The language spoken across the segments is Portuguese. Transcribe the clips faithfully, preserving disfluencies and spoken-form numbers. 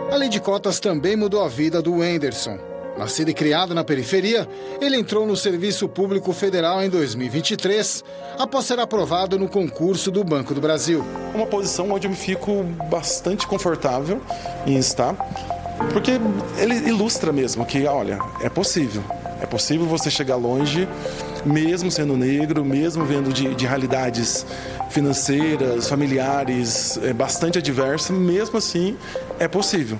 A lei de cotas também mudou a vida do Wenderson. Nascido e criado na periferia, ele entrou no Serviço Público Federal em dois mil e vinte e três, após ser aprovado no concurso do Banco do Brasil. Uma posição onde eu me fico bastante confortável em estar, porque ele ilustra mesmo que, olha, é possível. É possível você chegar longe, mesmo sendo negro, mesmo vendo de, de realidades financeiras, familiares, é, bastante adversas, mesmo assim é possível.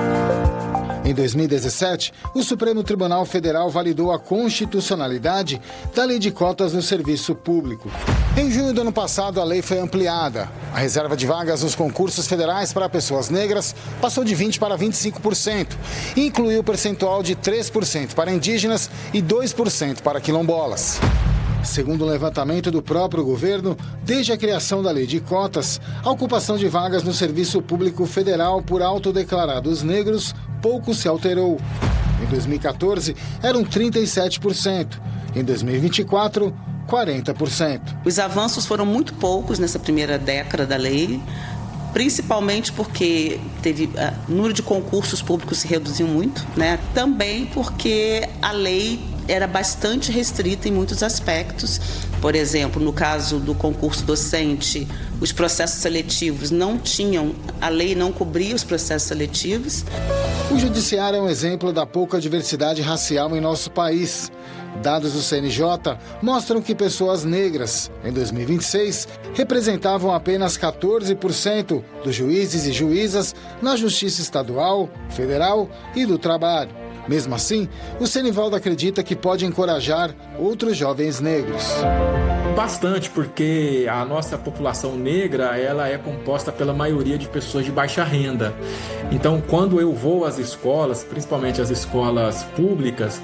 Em dois mil e dezessete, o Supremo Tribunal Federal validou a constitucionalidade da Lei de Cotas no Serviço Público. Em junho do ano passado, a lei foi ampliada. A reserva de vagas nos concursos federais para pessoas negras passou de vinte por cento para vinte e cinco por cento e incluiu o percentual de três por cento para indígenas e dois por cento para quilombolas. Segundo o levantamento do próprio governo, desde a criação da lei de cotas, a ocupação de vagas no Serviço Público Federal por autodeclarados negros pouco se alterou. Em dois mil e quatorze, eram trinta e sete por cento. Em dois mil e vinte e quatro, quarenta por cento. Os avanços foram muito poucos nessa primeira década da lei, principalmente porque teve, uh, o número de concursos públicos se reduziu muito, né? Também porque a lei era bastante restrita em muitos aspectos. Por exemplo, no caso do concurso docente, os processos seletivos não tinham, a lei não cobria os processos seletivos. O judiciário é um exemplo da pouca diversidade racial em nosso país. Dados do C N J mostram que pessoas negras, em dois mil e vinte e seis, representavam apenas quatorze por cento dos juízes e juízas na Justiça Estadual, Federal e do Trabalho. Mesmo assim, o Senivaldo acredita que pode encorajar outros jovens negros. Bastante, porque a nossa população negra ela é composta pela maioria de pessoas de baixa renda. Então, quando eu vou às escolas, principalmente as escolas públicas,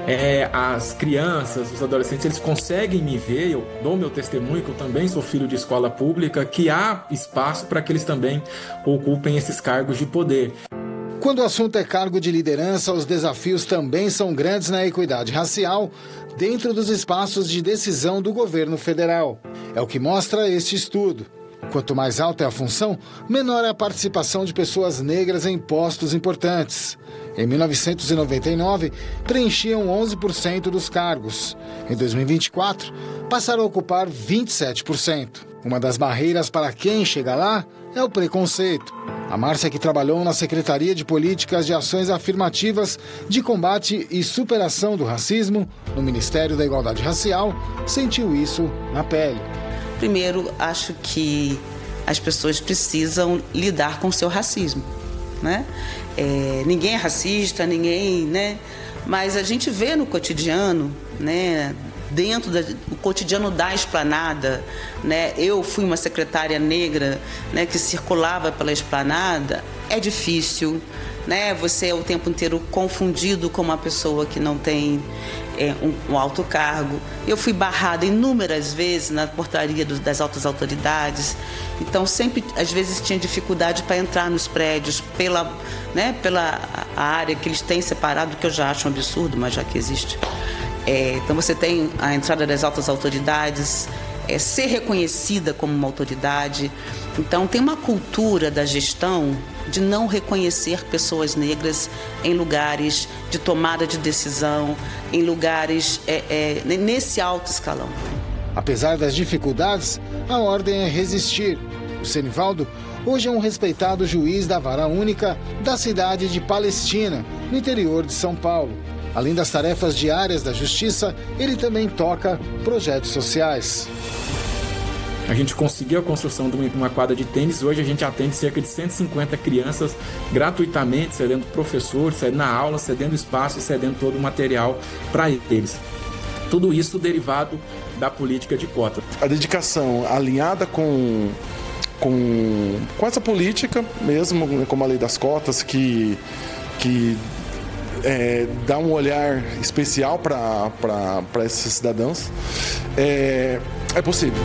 É, as crianças, os adolescentes, eles conseguem me ver, eu dou meu testemunho, que eu também sou filho de escola pública, que há espaço para que eles também ocupem esses cargos de poder. Quando o assunto é cargo de liderança, os desafios também são grandes na equidade racial dentro dos espaços de decisão do governo federal. É o que mostra este estudo. Quanto mais alta é a função, menor é a participação de pessoas negras em postos importantes. Em mil novecentos e noventa e nove, preenchiam onze por cento dos cargos. Em dois mil e vinte e quatro, passaram a ocupar vinte e sete por cento. Uma das barreiras para quem chega lá é o preconceito. A Márcia, que trabalhou na Secretaria de Políticas de Ações Afirmativas de Combate e Superação do Racismo, no Ministério da Igualdade Racial, sentiu isso na pele. Primeiro, acho que as pessoas precisam lidar com o seu racismo, né? É, ninguém é racista, ninguém, né? Mas a gente vê no cotidiano, né? Dentro do cotidiano da Esplanada, né? Eu fui uma secretária negra, né, que circulava pela Esplanada. É difícil, né? Você é o tempo inteiro confundido com uma pessoa que não tem é, um, um alto cargo. Eu fui barrada inúmeras vezes na portaria do, das altas autoridades. Então, sempre, às vezes, tinha dificuldade para entrar nos prédios pela, né, pela a área que eles têm separado, que eu já acho um absurdo, mas já que existe. É, então, você tem a entrada das altas autoridades, é, ser reconhecida como uma autoridade. Então, tem uma cultura da gestão de não reconhecer pessoas negras em lugares de tomada de decisão, em lugares é, é, nesse alto escalão. Apesar das dificuldades, a ordem é resistir. O Senivaldo hoje é um respeitado juiz da Vara Única da cidade de Palestina, no interior de São Paulo. Além das tarefas diárias da Justiça, ele também toca projetos sociais. A gente conseguiu a construção de uma quadra de tênis. Hoje a gente atende cerca de cento e cinquenta crianças gratuitamente, cedendo professores, cedendo a aula, cedendo espaço e cedendo todo o material para eles. Tudo isso derivado da política de cota. A dedicação alinhada com, com, com essa política mesmo, como a lei das cotas, que, que é, dá um olhar especial para esses cidadãos, é, é possível.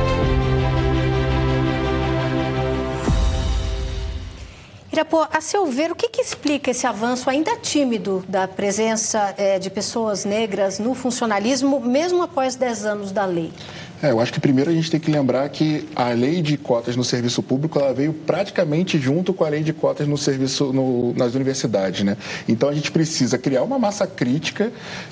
Irapô, a seu ver, o que, que explica esse avanço ainda tímido da presença é, de pessoas negras no funcionalismo, mesmo após dez anos da lei? É, eu acho que primeiro a gente tem que lembrar que a lei de cotas no serviço público ela veio praticamente junto com a lei de cotas no serviço no, nas universidades, né? Então a gente precisa criar uma massa crítica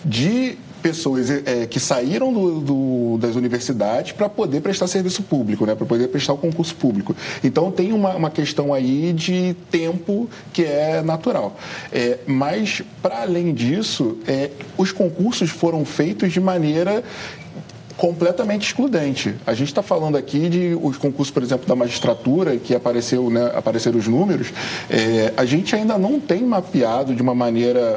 de pessoas é, que saíram do, do, das universidades para poder prestar serviço público, né? Para poder prestar o concurso público. Então tem uma, uma questão aí de tempo que é natural. É, mas, para além disso, é, os concursos foram feitos de maneira completamente excludente. A gente está falando aqui de os concursos, por exemplo, da magistratura, que apareceu, né, apareceram os números, é, a gente ainda não tem mapeado de uma maneira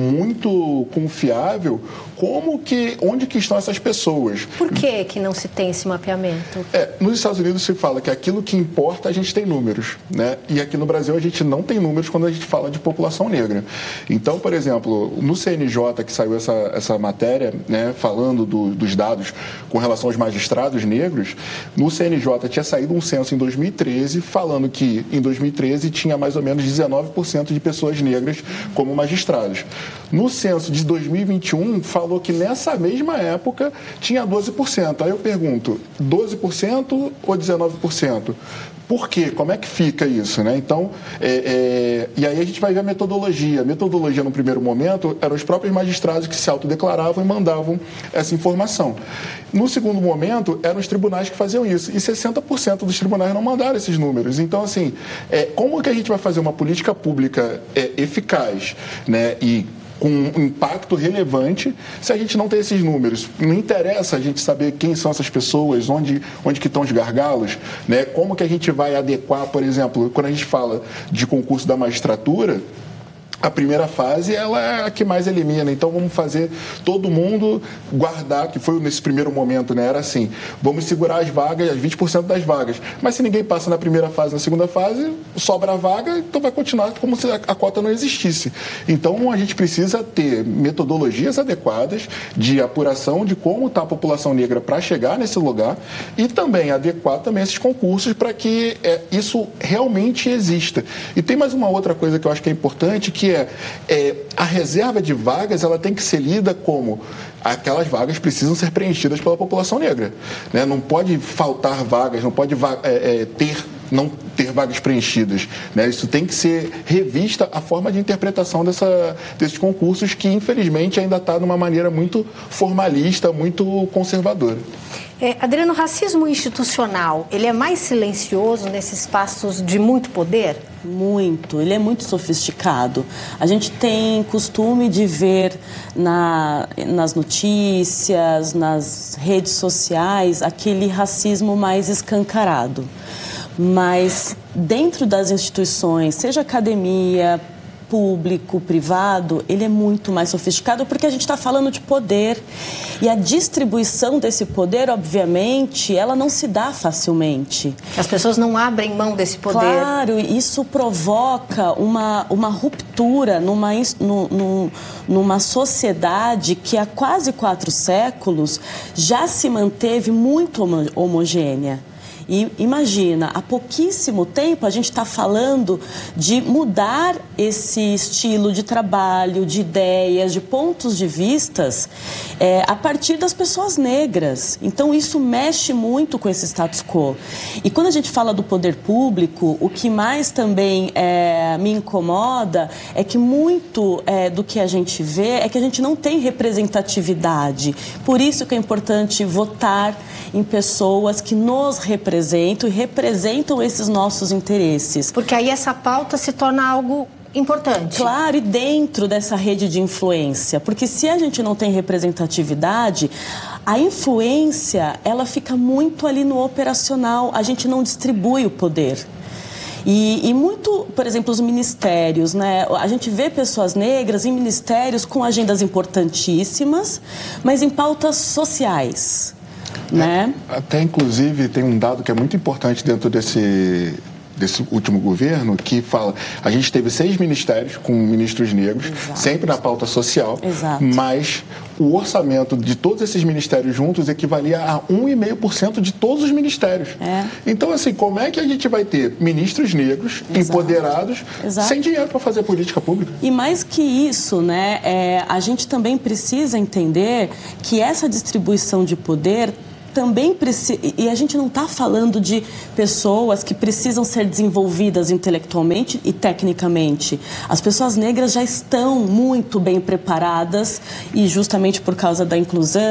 muito confiável como que, onde que estão essas pessoas. Por que que não se tem esse mapeamento? É, nos Estados Unidos se fala que aquilo que importa a gente tem números, né? E aqui no Brasil a gente não tem números quando a gente fala de população negra. Então, por exemplo, no C N J que saiu essa, essa matéria, né, falando do, dos dados com relação aos magistrados negros, no C N J tinha saído um censo em dois mil e treze falando que em dois mil e treze tinha mais ou menos dezenove por cento de pessoas negras como magistrados. No censo de dois mil e vinte e um falou que nessa mesma época tinha doze por cento. Aí eu pergunto, doze por cento ou dezenove por cento? Por quê? Como é que fica isso, né? Então, é, é, e aí a gente vai ver a metodologia. A metodologia, no primeiro momento, eram os próprios magistrados que se autodeclaravam e mandavam essa informação. No segundo momento, eram os tribunais que faziam isso. E sessenta por cento dos tribunais não mandaram esses números. Então, assim, é, como que a gente vai fazer uma política pública é, eficaz, né? E com um impacto relevante se a gente não tem esses números? Não interessa a gente saber quem são essas pessoas, onde, onde que estão os gargalos, né? Como que a gente vai adequar, por exemplo, quando a gente fala de concurso da magistratura, a primeira fase ela é a que mais elimina, então vamos fazer todo mundo guardar, que foi nesse primeiro momento, né? Era assim, vamos segurar as vagas, as vinte por cento das vagas, mas se ninguém passa na primeira fase, na segunda fase, sobra a vaga, então vai continuar como se a cota não existisse. Então a gente precisa ter metodologias adequadas de apuração de como está a população negra para chegar nesse lugar e também adequar também esses concursos para que é, isso realmente exista. E tem mais uma outra coisa que eu acho que é importante, que é, é a reserva de vagas, ela tem que ser lida como aquelas vagas precisam ser preenchidas pela população negra, né? Não pode faltar vagas, não pode é, é, ter, não ter vagas preenchidas, né? Isso tem que ser revista a forma de interpretação dessa, desses concursos que, infelizmente, ainda está de uma maneira muito formalista, muito conservadora. É, Adriano, o racismo institucional, ele é mais silencioso nesses espaços de muito poder? Muito, ele é muito sofisticado. A gente tem costume de ver na, nas notícias, nas redes sociais, aquele racismo mais escancarado. Mas dentro das instituições, seja academia, público, privado, ele é muito mais sofisticado porque a gente está falando de poder. E a distribuição desse poder, obviamente, ela não se dá facilmente. As pessoas não abrem mão desse poder. Claro, isso provoca uma, uma ruptura numa, num, numa sociedade que há quase quatro séculos já se manteve muito homogênea. E imagina, há pouquíssimo tempo a gente está falando de mudar esse estilo de trabalho, de ideias, de pontos de vistas é, a partir das pessoas negras. Então isso mexe muito com esse status quo. E quando a gente fala do poder público, o que mais também é, me incomoda é que muito é, do que a gente vê é que a gente não tem representatividade. Por isso que é importante votar em pessoas que nos representam e representam esses nossos interesses. Porque aí essa pauta se torna algo importante. Claro, e dentro dessa rede de influência. Porque se a gente não tem representatividade, a influência, ela fica muito ali no operacional. A gente não distribui o poder. E, e muito, por exemplo, os ministérios, né? A gente vê pessoas negras em ministérios com agendas importantíssimas, mas em pautas sociais. Né? É, até, inclusive, tem um dado que é muito importante dentro desse, desse último governo, que fala, a gente teve seis ministérios com ministros negros, Exato. Sempre na pauta social, Exato. Mas o orçamento de todos esses ministérios juntos equivalia a um vírgula cinco por cento de todos os ministérios. É. Então, assim, como é que a gente vai ter ministros negros Exato. Empoderados, Exato. Sem dinheiro para fazer política pública? E mais que isso, né, é, a gente também precisa entender que essa distribuição de poder também precisa... E a gente não está falando de pessoas que precisam ser desenvolvidas intelectualmente e tecnicamente. As pessoas negras já estão muito bem preparadas e justamente por causa da inclusão,